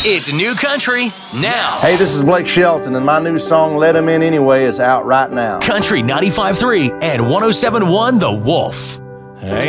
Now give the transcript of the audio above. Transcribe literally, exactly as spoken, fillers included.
It's New Country now. Hey, this is Blake Shelton, and my new song, Let 'Em In Anyway, is out right now. Country ninety-five point three and one oh seven point one The Wolf. Hey.